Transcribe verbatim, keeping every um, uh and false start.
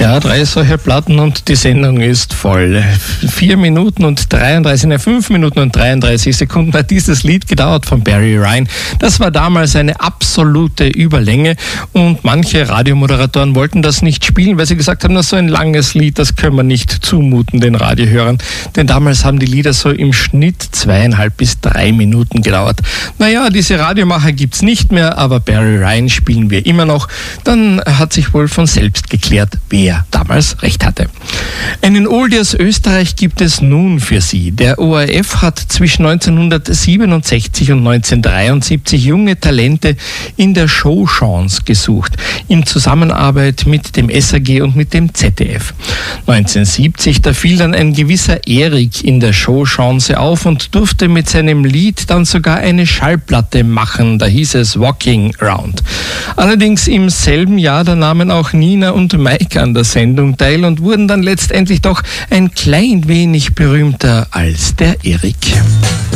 Ja, drei solche Platten und die Sendung ist voll. Vier Minuten und dreiunddreißig, ne, fünf Minuten und dreiunddreißig Sekunden hat dieses Lied gedauert von Barry Ryan. Das war damals eine absolute Überlänge und manche Radiomoderatoren wollten das nicht spielen, weil sie gesagt haben, das ist so ein langes Lied, das können wir nicht zumuten den Radiohörern. Denn damals haben die Lieder so im Schnitt zweieinhalb bis drei Minuten gedauert. Naja, diese Radiomacher gibt's nicht mehr, aber Barry Ryan spielen wir immer noch. Dann hat sich wohl von selbst geklärt, wer damals recht hatte. Einen Oldie aus Österreich gibt es nun für Sie. Der O R F hat zwischen neunzehnhundertsiebenundsechzig und neunzehnhundertdreiundsiebzig junge Talente in der Showchance gesucht, in Zusammenarbeit mit dem S A G und mit dem Z D F. neunzehnhundertsiebzig, da fiel dann ein gewisser Erik in der Showchance auf und durfte mit seinem Lied dann sogar eine Schallplatte machen, da hieß es Walking Around. Allerdings im selben Jahr, da nahmen auch Nina und Mike an der Sendung teil und wurden dann letztendlich doch ein klein wenig berühmter als der Erik.